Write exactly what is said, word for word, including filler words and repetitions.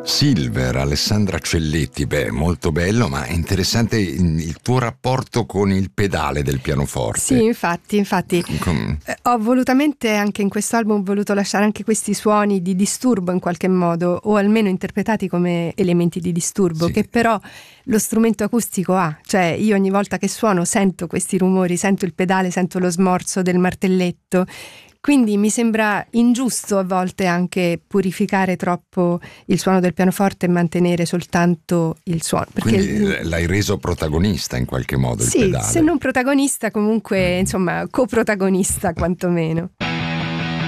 Silver, Alessandra Celletti, beh, molto bello, ma è interessante il tuo rapporto con il pedale del pianoforte. Sì, infatti, infatti Com- eh, ho volutamente anche in questo album voluto lasciare anche questi suoni di disturbo in qualche modo, o almeno interpretati come elementi di disturbo, sì, che però lo strumento acustico ha. Cioè io ogni volta che suono sento questi rumori, sento il pedale, sento lo smorzo del martelletto. Quindi mi sembra ingiusto a volte anche purificare troppo il suono del pianoforte e mantenere soltanto il suono. Perché Quindi l'hai reso protagonista in qualche modo, sì, il pedale. Se non protagonista comunque, insomma, coprotagonista quantomeno.